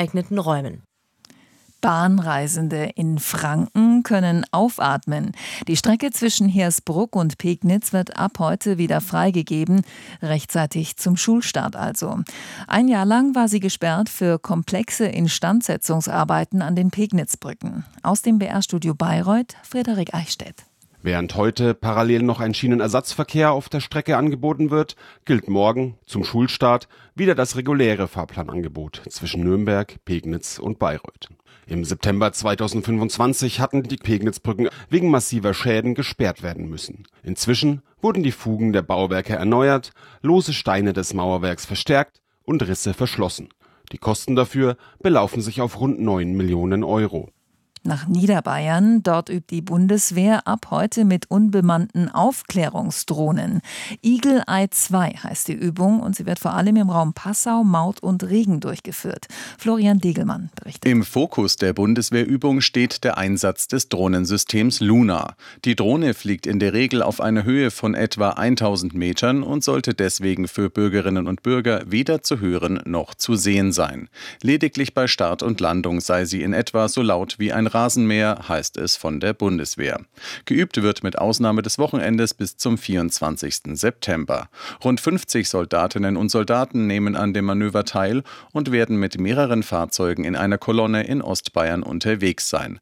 geeigneten Räumen. Bahnreisende in Franken können aufatmen. Die Strecke zwischen Hersbruck und Pegnitz wird ab heute wieder freigegeben, rechtzeitig zum Schulstart also. Ein Jahr lang war sie gesperrt für komplexe Instandsetzungsarbeiten an den Pegnitzbrücken. Aus dem BR-Studio Bayreuth, Frederik Eichstädt. Während heute parallel noch ein Schienenersatzverkehr auf der Strecke angeboten wird, gilt morgen zum Schulstart wieder das reguläre Fahrplanangebot zwischen Nürnberg, Pegnitz und Bayreuth. Im September 2025 hatten die Pegnitzbrücken wegen massiver Schäden gesperrt werden müssen. Inzwischen wurden die Fugen der Bauwerke erneuert, lose Steine des Mauerwerks verstärkt und Risse verschlossen. Die Kosten dafür belaufen sich auf rund 9 Millionen Euro. Nach Niederbayern, dort übt die Bundeswehr ab heute mit unbemannten Aufklärungsdrohnen. Eagle Eye 2 heißt die Übung und sie wird vor allem im Raum Passau, Maut und Regen durchgeführt. Florian Degelmann berichtet. Im Fokus der Bundeswehrübung steht der Einsatz des Drohnensystems Luna. Die Drohne fliegt in der Regel auf eine Höhe von etwa 1000 Metern und sollte deswegen für Bürgerinnen und Bürger weder zu hören noch zu sehen sein. Lediglich bei Start und Landung sei sie in etwa so laut wie ein Rasenmäher, heißt es von der Bundeswehr. Geübt wird mit Ausnahme des Wochenendes bis zum 24. September. Rund 50 Soldatinnen und Soldaten nehmen an dem Manöver teil und werden mit mehreren Fahrzeugen in einer Kolonne in Ostbayern unterwegs sein.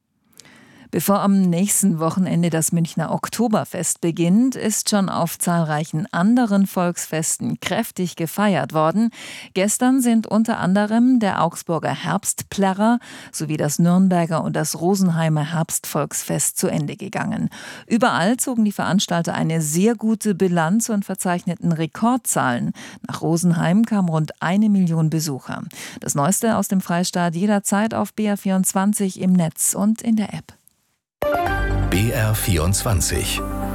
Bevor am nächsten Wochenende das Münchner Oktoberfest beginnt, ist schon auf zahlreichen anderen Volksfesten kräftig gefeiert worden. Gestern sind unter anderem der Augsburger Herbstplärrer sowie das Nürnberger und das Rosenheimer Herbstvolksfest zu Ende gegangen. Überall zogen die Veranstalter eine sehr gute Bilanz und verzeichneten Rekordzahlen. Nach Rosenheim kamen rund 1 Million Besucher. Das Neueste aus dem Freistaat jederzeit auf BR24 im Netz und in der App. BR24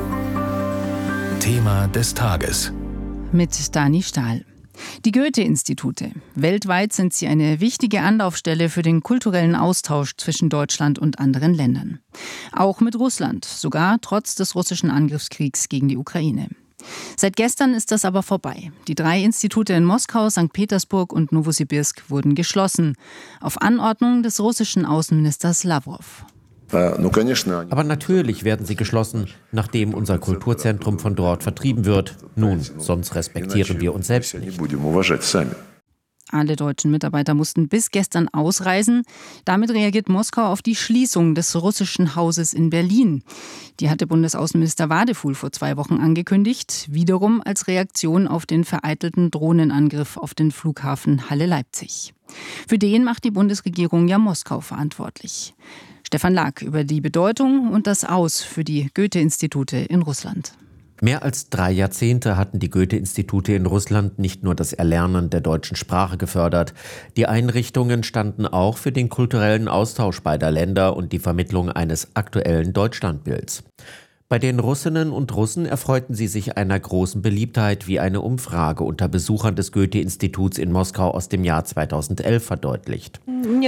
Thema des Tages mit Dani Stahl. Die Goethe-Institute. Weltweit sind sie eine wichtige Anlaufstelle für den kulturellen Austausch zwischen Deutschland und anderen Ländern. Auch mit Russland, sogar trotz des russischen Angriffskriegs gegen die Ukraine. Seit gestern ist das aber vorbei. Die 3 Institute in Moskau, St. Petersburg und Nowosibirsk wurden geschlossen. Auf Anordnung des russischen Außenministers Lawrow. Aber natürlich werden sie geschlossen, nachdem unser Kulturzentrum von dort vertrieben wird. Nun, sonst respektieren wir uns selbst nicht. Alle deutschen Mitarbeiter mussten bis gestern ausreisen. Damit reagiert Moskau auf die Schließung des russischen Hauses in Berlin. Die hatte Bundesaußenminister Wadefuhl vor 2 Wochen angekündigt, wiederum als Reaktion auf den vereitelten Drohnenangriff auf den Flughafen Halle-Leipzig. Für den macht die Bundesregierung ja Moskau verantwortlich. Stefan Lag über die Bedeutung und das Aus für die Goethe-Institute in Russland. Mehr als 3 Jahrzehnte hatten die Goethe-Institute in Russland nicht nur das Erlernen der deutschen Sprache gefördert. Die Einrichtungen standen auch für den kulturellen Austausch beider Länder und die Vermittlung eines aktuellen Deutschlandbilds. Bei den Russinnen und Russen erfreuten sie sich einer großen Beliebtheit, wie eine Umfrage unter Besuchern des Goethe-Instituts in Moskau aus dem Jahr 2011 verdeutlicht.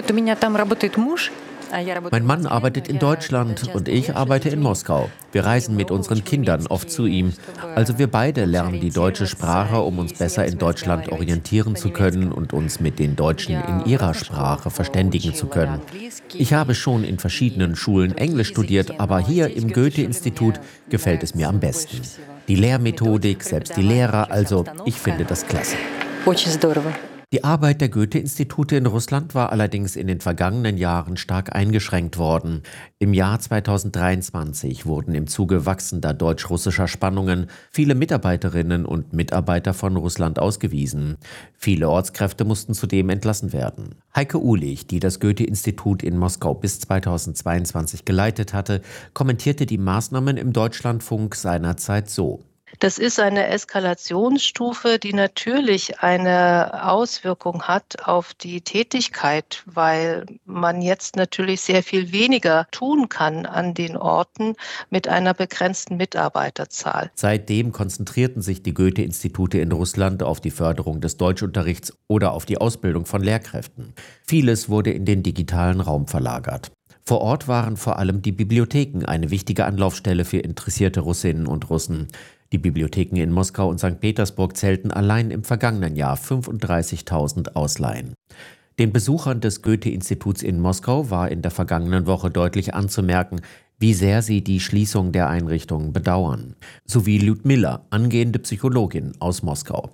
Mein Mann arbeitet in Deutschland und ich arbeite in Moskau. Wir reisen mit unseren Kindern oft zu ihm. Also wir beide lernen die deutsche Sprache, um uns besser in Deutschland orientieren zu können und uns mit den Deutschen in ihrer Sprache verständigen zu können. Ich habe schon in verschiedenen Schulen Englisch studiert, aber hier im Goethe-Institut gefällt es mir am besten. Die Lehrmethodik, selbst die Lehrer, also ich finde das klasse. Die Arbeit der Goethe-Institute in Russland war allerdings in den vergangenen Jahren stark eingeschränkt worden. Im Jahr 2023 wurden im Zuge wachsender deutsch-russischer Spannungen viele Mitarbeiterinnen und Mitarbeiter von Russland ausgewiesen. Viele Ortskräfte mussten zudem entlassen werden. Heike Uhlich, die das Goethe-Institut in Moskau bis 2022 geleitet hatte, kommentierte die Maßnahmen im Deutschlandfunk seinerzeit so. Das ist eine Eskalationsstufe, die natürlich eine Auswirkung hat auf die Tätigkeit, weil man jetzt natürlich sehr viel weniger tun kann an den Orten mit einer begrenzten Mitarbeiterzahl. Seitdem konzentrierten sich die Goethe-Institute in Russland auf die Förderung des Deutschunterrichts oder auf die Ausbildung von Lehrkräften. Vieles wurde in den digitalen Raum verlagert. Vor Ort waren vor allem die Bibliotheken eine wichtige Anlaufstelle für interessierte Russinnen und Russen. Die Bibliotheken in Moskau und St. Petersburg zählten allein im vergangenen Jahr 35.000 Ausleihen. Den Besuchern des Goethe-Instituts in Moskau war in der vergangenen Woche deutlich anzumerken, wie sehr sie die Schließung der Einrichtung bedauern. So wie Lyudmila, angehende Psychologin aus Moskau.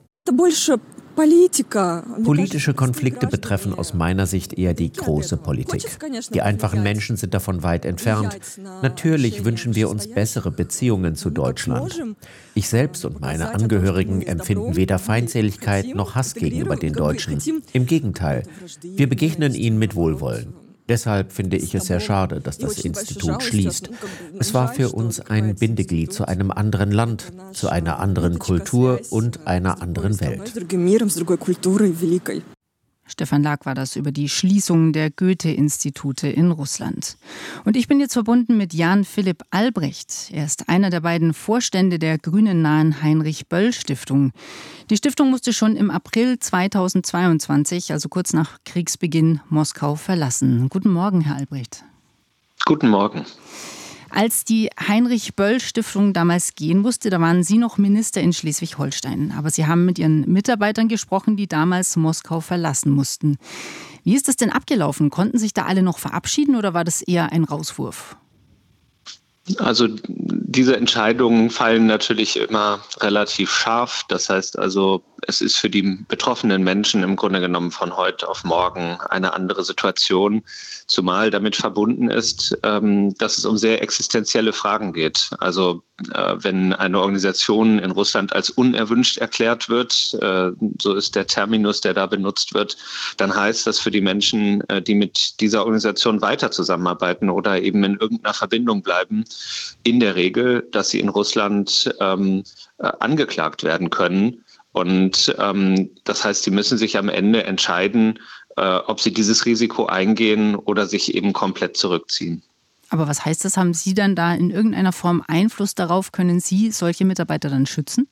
Politische Konflikte betreffen aus meiner Sicht eher die große Politik. Die einfachen Menschen sind davon weit entfernt. Natürlich wünschen wir uns bessere Beziehungen zu Deutschland. Ich selbst und meine Angehörigen empfinden weder Feindseligkeit noch Hass gegenüber den Deutschen. Im Gegenteil, wir begegnen ihnen mit Wohlwollen. Deshalb finde ich es sehr schade, dass das Institut schließt. Es war für uns ein Bindeglied zu einem anderen Land, zu einer anderen Kultur und einer anderen Welt. Stefan Lag war das über die Schließung der Goethe-Institute in Russland. Und ich bin jetzt verbunden mit Jan Philipp Albrecht. Er ist einer der beiden Vorstände der grünennahen Heinrich-Böll-Stiftung. Die Stiftung musste schon im April 2022, also kurz nach Kriegsbeginn, Moskau verlassen. Guten Morgen, Herr Albrecht. Guten Morgen. Als die Heinrich-Böll-Stiftung damals gehen musste, da waren Sie noch Minister in Schleswig-Holstein. Aber Sie haben mit Ihren Mitarbeitern gesprochen, die damals Moskau verlassen mussten. Wie ist das denn abgelaufen? Konnten sich da alle noch verabschieden oder war das eher ein Rauswurf? Also diese Entscheidungen fallen natürlich immer relativ scharf. Das heißt also, es ist für die betroffenen Menschen im Grunde genommen von heute auf morgen eine andere Situation, zumal damit verbunden ist, dass es um sehr existenzielle Fragen geht. Also wenn eine Organisation in Russland als unerwünscht erklärt wird, so ist der Terminus, der da benutzt wird, dann heißt das für die Menschen, die mit dieser Organisation weiter zusammenarbeiten oder eben in irgendeiner Verbindung bleiben, in der Regel, dass sie in Russland angeklagt werden können. Und das heißt, sie müssen sich am Ende entscheiden, ob sie dieses Risiko eingehen oder sich eben komplett zurückziehen. Aber was heißt das? Haben Sie dann da in irgendeiner Form Einfluss darauf? Können Sie solche Mitarbeiter dann schützen?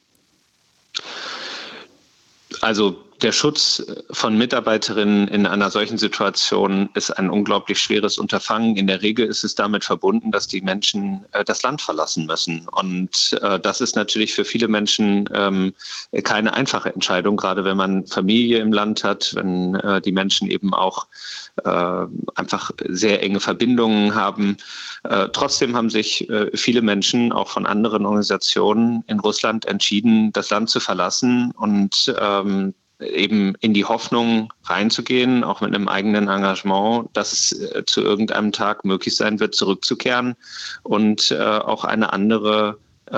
Also der Schutz von Mitarbeiterinnen in einer solchen Situation ist ein unglaublich schweres Unterfangen. In der Regel ist es damit verbunden, dass die Menschen das Land verlassen müssen. Und das ist natürlich für viele Menschen keine einfache Entscheidung, gerade wenn man Familie im Land hat, wenn die Menschen eben auch einfach sehr enge Verbindungen haben. Trotzdem haben sich viele Menschen auch von anderen Organisationen in Russland entschieden, das Land zu verlassen und eben in die Hoffnung reinzugehen, auch mit einem eigenen Engagement, dass es zu irgendeinem Tag möglich sein wird, zurückzukehren und auch eine andere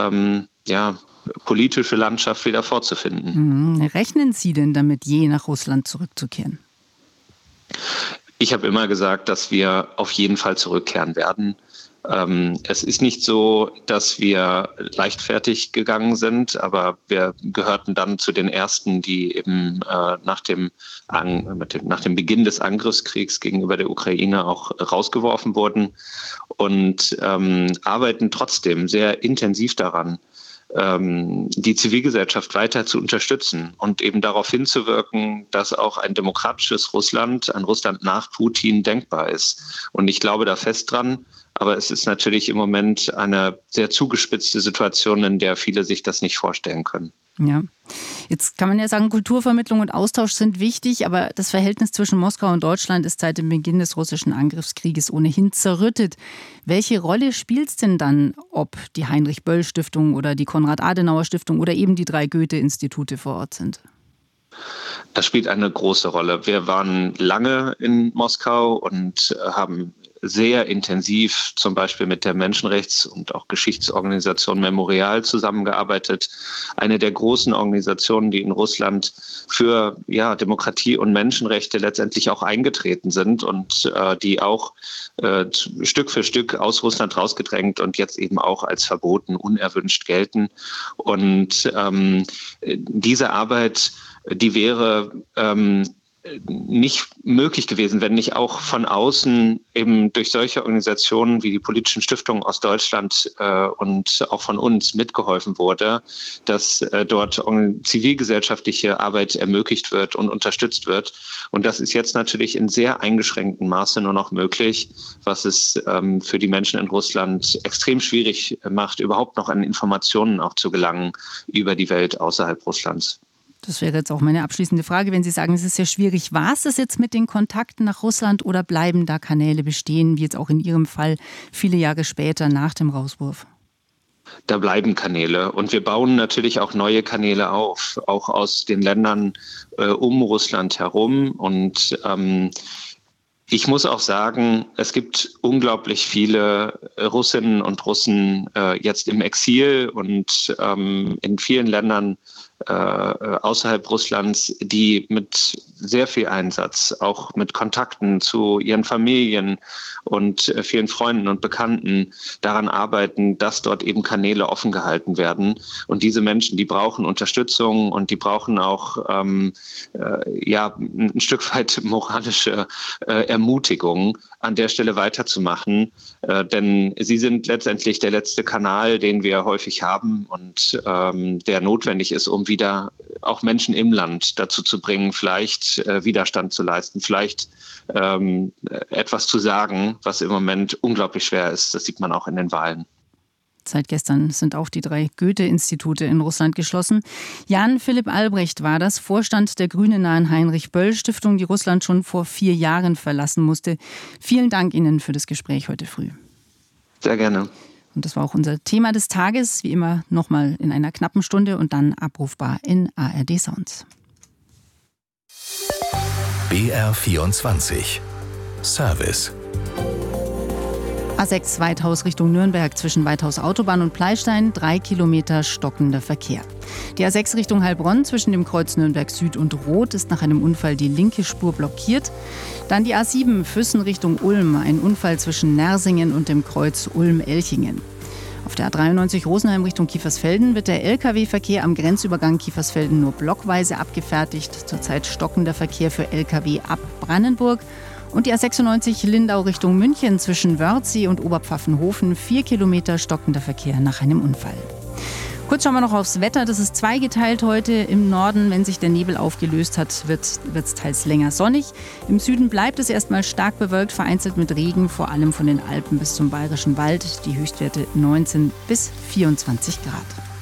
politische Landschaft wieder vorzufinden. Rechnen Sie denn damit, je nach Russland zurückzukehren? Ich habe immer gesagt, dass wir auf jeden Fall zurückkehren werden. Es ist nicht so, dass wir leichtfertig gegangen sind, aber wir gehörten dann zu den Ersten, die eben nach dem Beginn des Angriffskriegs gegenüber der Ukraine auch rausgeworfen wurden und arbeiten trotzdem sehr intensiv daran, die Zivilgesellschaft weiter zu unterstützen und eben darauf hinzuwirken, dass auch ein demokratisches Russland, ein Russland nach Putin denkbar ist. Und ich glaube da fest dran, aber es ist natürlich im Moment eine sehr zugespitzte Situation, in der viele sich das nicht vorstellen können. Ja, jetzt kann man ja sagen, Kulturvermittlung und Austausch sind wichtig, aber das Verhältnis zwischen Moskau und Deutschland ist seit dem Beginn des russischen Angriffskrieges ohnehin zerrüttet. Welche Rolle spielt es denn dann, ob die Heinrich-Böll-Stiftung oder die Konrad-Adenauer-Stiftung oder eben die 3 Goethe-Institute vor Ort sind? Das spielt eine große Rolle. Wir waren lange in Moskau und haben sehr intensiv zum Beispiel mit der Menschenrechts- und auch Geschichtsorganisation Memorial zusammengearbeitet. Eine der großen Organisationen, die in Russland für Demokratie und Menschenrechte letztendlich auch eingetreten sind und die auch Stück für Stück aus Russland rausgedrängt und jetzt eben auch als verboten, unerwünscht gelten. Und diese Arbeit, die wäre nicht möglich gewesen, wenn nicht auch von außen eben durch solche Organisationen wie die politischen Stiftungen aus Deutschland und auch von uns mitgeholfen wurde, dass dort zivilgesellschaftliche Arbeit ermöglicht wird und unterstützt wird. Und das ist jetzt natürlich in sehr eingeschränktem Maße nur noch möglich, was es für die Menschen in Russland extrem schwierig macht, überhaupt noch an Informationen auch zu gelangen über die Welt außerhalb Russlands. Das wäre jetzt auch meine abschließende Frage, wenn Sie sagen, es ist sehr schwierig. War es das jetzt mit den Kontakten nach Russland oder bleiben da Kanäle bestehen, wie jetzt auch in Ihrem Fall viele Jahre später nach dem Rauswurf? Da bleiben Kanäle und wir bauen natürlich auch neue Kanäle auf, auch aus den Ländern um Russland herum. Und ich muss auch sagen, es gibt unglaublich viele Russinnen und Russen jetzt im Exil und in vielen Ländern außerhalb Russlands, die mit sehr viel Einsatz, auch mit Kontakten zu ihren Familien und vielen Freunden und Bekannten daran arbeiten, dass dort eben Kanäle offen gehalten werden. Und diese Menschen, die brauchen Unterstützung und die brauchen auch ein Stück weit moralische Ermutigung, an der Stelle weiterzumachen. Denn sie sind letztendlich der letzte Kanal, den wir häufig haben und der notwendig ist, um wieder auch Menschen im Land dazu zu bringen, vielleicht Widerstand zu leisten, vielleicht etwas zu sagen, was im Moment unglaublich schwer ist. Das sieht man auch in den Wahlen. Seit gestern sind auch die 3 Goethe-Institute in Russland geschlossen. Jan Philipp Albrecht war das, Vorstand der grünennahen Heinrich-Böll-Stiftung, die Russland schon vor 4 Jahren verlassen musste. Vielen Dank Ihnen für das Gespräch heute früh. Sehr gerne. Und das war auch unser Thema des Tages, wie immer nochmal in einer knappen Stunde und dann abrufbar in ARD Sounds. BR24 Service. A6 Weithaus Richtung Nürnberg zwischen Weithaus Autobahn und Pleistein, 3 Kilometer stockender Verkehr. Die A6 Richtung Heilbronn zwischen dem Kreuz Nürnberg Süd und Roth ist nach einem Unfall die linke Spur blockiert. Dann die A7 Füssen Richtung Ulm, ein Unfall zwischen Nersingen und dem Kreuz Ulm-Elchingen. Auf der A93 Rosenheim Richtung Kiefersfelden wird der Lkw-Verkehr am Grenzübergang Kiefersfelden nur blockweise abgefertigt. Zurzeit stockender Verkehr für Lkw ab Brandenburg. Und die A96 Lindau Richtung München zwischen Wörthsee und Oberpfaffenhofen, 4 Kilometer stockender Verkehr nach einem Unfall. Kurz schauen wir noch aufs Wetter. Das ist zweigeteilt heute. Im Norden, wenn sich der Nebel aufgelöst hat, wird es teils länger sonnig. Im Süden bleibt es erstmal stark bewölkt, vereinzelt mit Regen, vor allem von den Alpen bis zum Bayerischen Wald. Die Höchstwerte 19 bis 24 Grad.